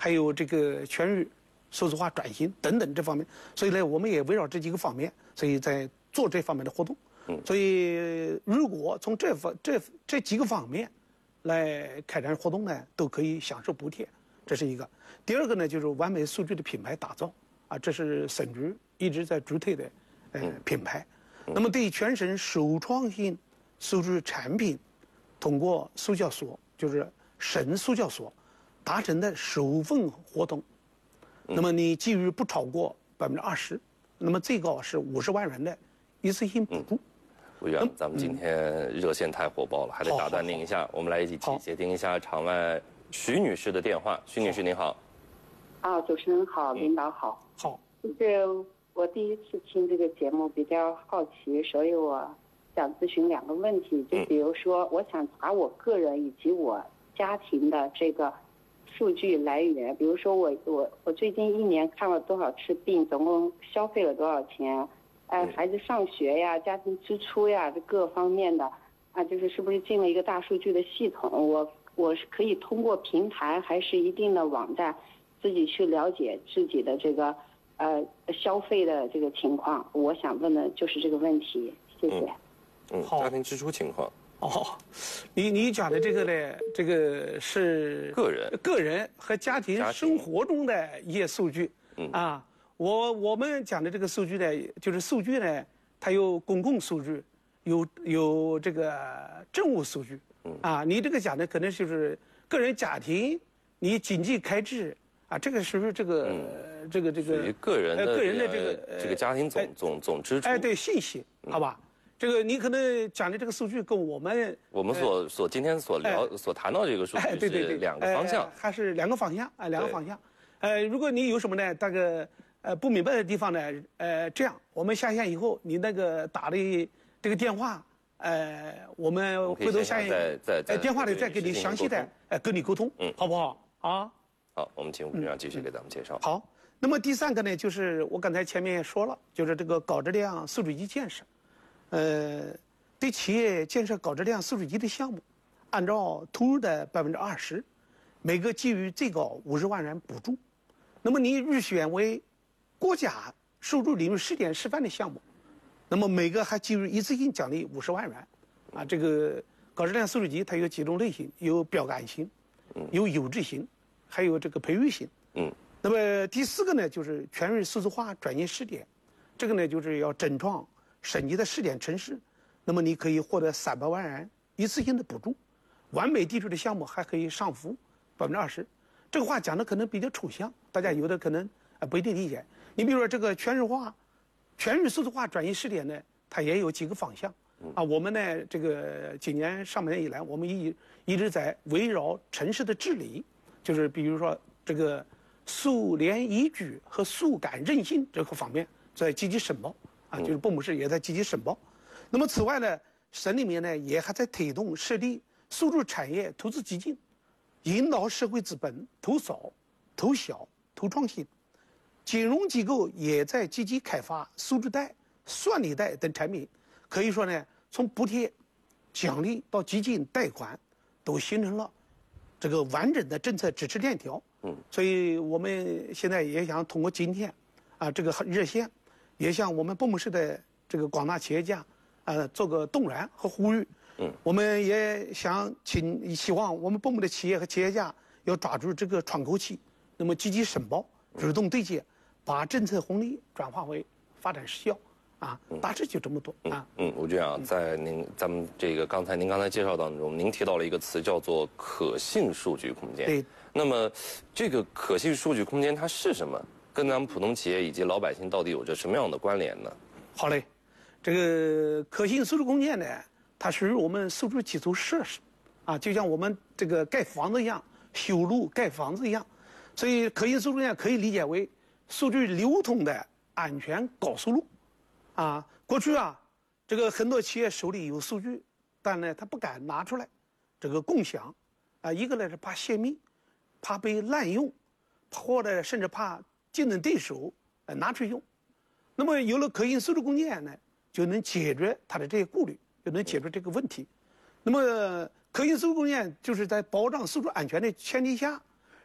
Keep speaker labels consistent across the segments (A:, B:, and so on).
A: 还有这个全域数字化转型等等这方面，所以呢，我们也围绕这几个方面，所以在做这方面的活动。所以如果从这几个方面来开展活动呢，都可以享受补贴，这是一个。第二个呢，就是完美数据的品牌打造啊，这是省局一直在主推的品牌。那么对于全省首创性数据产品，通过数教所就是省数教所达成的首份合同，那么你基于不超过20%，那么最高是50万元的一次性补助。
B: 委员，咱们今天热线太火爆了，还得打断您一下，我们来一起接听一下场外徐女士的电话。徐女士您好。
C: 主持人好，领导好。
A: 好。
C: 就是我第一次听这个节目，比较好奇，所以我想咨询2个问题。就比如说，我想查我个人以及我家庭的这个数据来源，比如说我最近1年看了多少次病，总共消费了多少钱。孩子上学呀，家庭支出呀，这各方面的就是是不是进了一个大数据的系统？我是可以通过平台还是一定的网站自己去了解自己的这个消费的这个情况？我想问的就是这个问题，谢谢。
B: 家庭支出情况。
A: 你讲的这个呢，这个是个人和家庭生活中的一些数据我们讲的这个数据呢，就是数据呢，它有公共数据，有这个政务数据，你这个讲的可能就是个人家庭，你经济开支这个属于这个属于
B: 个人的这个家庭总支出。
A: 对，信息，好吧？这个你可能讲的这个数据跟我们
B: 今天所谈到这个数据是2个方向，
A: 还是2个方向2个方向。如果你有什么呢，大概不明白的地方呢，这样我们下线以后，你那个打的这个电话，我们回头下线在电话里再给你详细的跟你沟通，好不好？
B: 好，我们请吴局长继续给咱们介绍。
A: 好，那么第3个呢，就是我刚才前面也说了，就是这个高质量数据集建设，对企业建设高质量数据集的项目，按照投入的20%，每个给予最高50万元补助。那么你入选为国家数据领域试点示范的项目，那么每个还给予一次性奖励50万元。这个高质量数据集它有几种类型，有标杆型，有有志型，还有这个培育型。那么第4个呢，就是全域数字化转型试点，这个呢就是要整创省级的试点城市，那么你可以获得300万元一次性的补助，完美地区的项目还可以上浮20%。这个话讲的可能比较抽象，大家有的可能不一定理解。你比如说这个全域数字化转型试点呢，它也有几个方向我们呢这个今年上半年以来，我们一直在围绕城市的治理，就是比如说这个数联宜居和数感韧性这个方面在积极申报就是部门市也在积极申报。那么此外呢，省里面呢也还在推动设立数据产业投资基金，引导社会资本投少、投小、投创新。金融机构也在积极开发数据贷、算力贷等产品，可以说呢，从补贴、奖励到基金贷款，都形成了这个完整的政策支持链条。所以我们现在也想通过今天这个热线，也向我们部门市的这个广大企业家做个动员和呼吁。我们也希望我们部门的企业和企业家要抓住这个窗口期，那么积极申报，主动对接，把政策红利转化为发展实效大致就这么多
B: 吴局长，在咱们这个您刚才介绍当中，您提到了一个词叫做可信数据空间。
A: 对。
B: 那么这个可信数据空间它是什么？跟咱们普通企业以及老百姓到底有着什么样的关联呢？
A: 好嘞，这个可信数据空间呢，它属于我们数据基础设施就像我们这个盖房子一样，修路盖房子一样。所以可信数据空间可以理解为数据流通的安全高速路过去这个很多企业手里有数据，但呢他不敢拿出来这个共享一个呢是怕泄密，怕被滥用，或者甚至怕竞争对手拿去用。那么有了可信数据空间呢，就能解决他的这些顾虑，就能解决这个问题。那么可信数据空间就是在保障数据安全的前提下，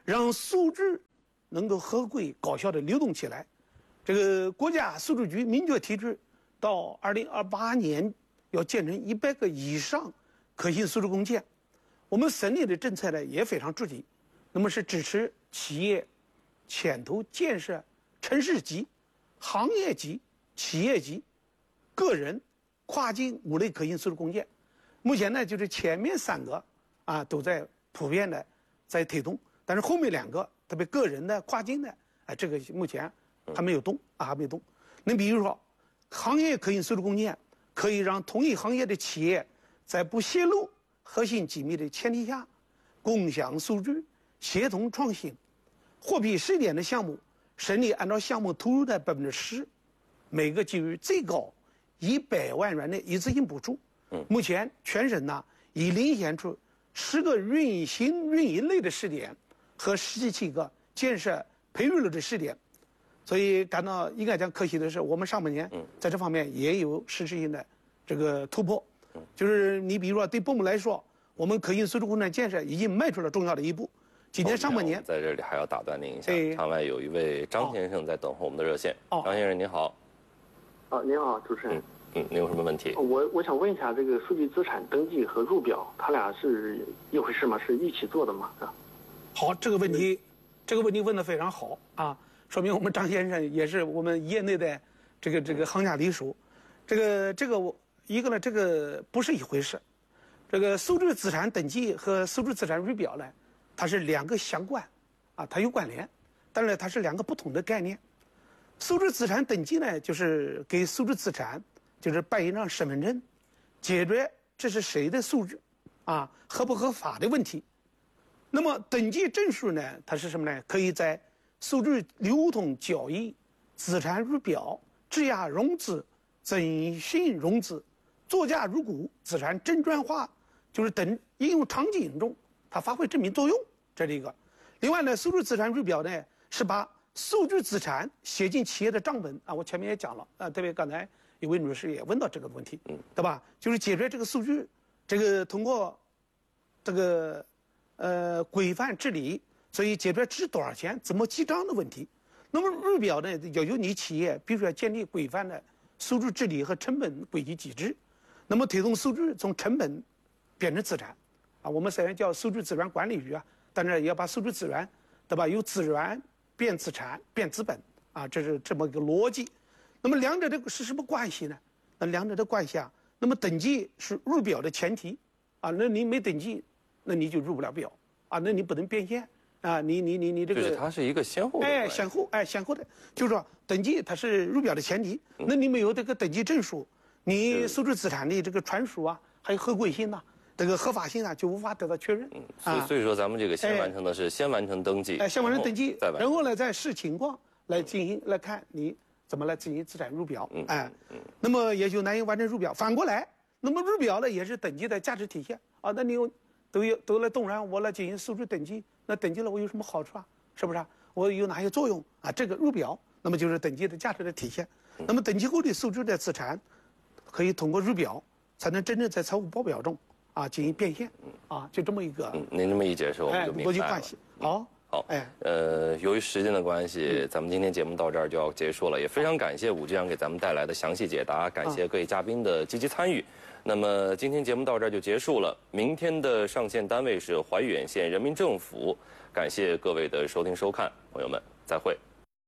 A: 让素质能够合规高效的流动起来。这个国家素质局明确提出，到2028年要建成100个以上可信素质工件。我们省里的政策呢也非常注意，那么是支持企业牵头建设城市级、行业级、企业级、个人跨境5类可信素质工件。目前呢，就是前面3个都在普遍的在推动，但是后面2个，特别个人的、跨境的，这个目前还没有动还没动。那比如说，行业可信素质工件可以让同一行业的企业在不泄露核心机密的前提下，共享数据、协同创新。获批试点的项目，省里按照项目投入的10%，每个给予最高100万元的一次性补助。目前全省呢已领先出10个运营类的试点和17个建设培育类的试点，所以感到应该讲可喜的是，我们上半年在这方面也有实质性的这个突破。就是你比如说对部门来说，我们可信素质工程建设已经迈出了重要的一步。今年上半年，
B: 在这里还要打断您一下，场外有一位张先生在等候我们的热线。张先生您好。
D: 您好，主持人。
B: 您有什么问题？
D: 我想问一下，这个数据资产登记和入表，它俩是一回事吗？是一起做的吗？
A: 好，这个问题问得非常好啊，说明我们张先生也是我们业内的这个行家里手。这个不是一回事。这个数据资产登记和数据资产入表呢，它是2个相关，它有关联，但是它是2个不同的概念。数据资产登记呢，就是给数据资产就是办一张身份证，解决这是谁的数据，合不合法的问题。那么登记证书呢，它是什么呢？可以在数据流通交易、资产入表、质押融资、征信融资、作价入股、资产证券化，就是等应用场景中，它发挥证明作用，这是一个。另外呢，数据资产入表呢，是把数据资产写进企业的账本我前面也讲了特别刚才有位女士也问到这个问题，对吧？就是解决这个数据，这个通过这个规范治理，所以解决值多少钱、怎么记账的问题。那么入表呢，要求你企业必须要建立规范的数据治理和成本轨迹机制，那么推动数据从成本变成资产我们虽然叫数据资源管理局但是也要把数据资源，对吧？由资源变资产变资本这是这么一个逻辑。那么两者的是什么关系呢？那两者的关系那么登记是入表的前提那你没登记，那你就入不了表那你不能变现你这个
B: 就是它是一个先后的
A: 先后的，就是说登记它是入表的前提，那你没有这个登记证书，你数据资产的这个传输还有合规性这个合法性就无法得到确认。
B: 所以说咱们这个先完成的是先完成登记，
A: 先完成登记，
B: 然
A: 后呢再视情况来进行来看你怎么来进行资产入表。那么也就难以完成入表。反过来，那么入表呢也是登记的价值体现那你都来动员我来进行数据登记，那登记了我有什么好处是不是我有哪些作用这个入表，那么就是登记的价值的体现。那么登记后的数据的资产，可以通过入表才能真正在财务报表中进行变现就这么一个。
B: 您这么一解释，我们就明白了。
A: 逻辑关系。好，
B: 由于时间的关系，咱们今天节目到这儿就要结束了。也非常感谢武局长给咱们带来的详细解答，感谢各位嘉宾的积极参与。那么今天节目到这儿就结束了。明天的上线单位是怀远县人民政府。感谢各位的收听收看，朋友们再会。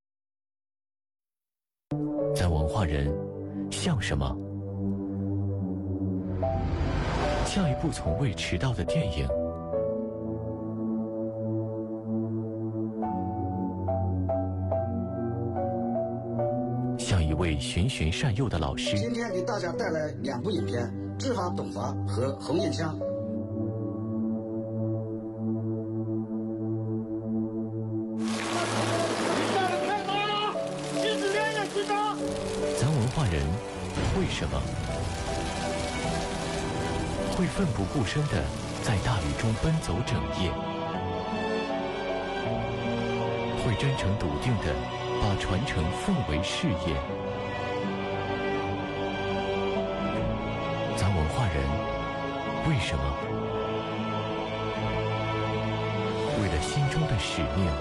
E: 在文化人像什么？像一部从未迟到的电影，像一位循循善诱的老师。
F: 今天给大家带来2部影片《知法懂法》和《红缨枪》。
E: 咱文化人为什么会奋不顾身地在大雨中奔走整夜？会真诚笃定地把传承奉为事业？咱文化人为什么为了心中的使命。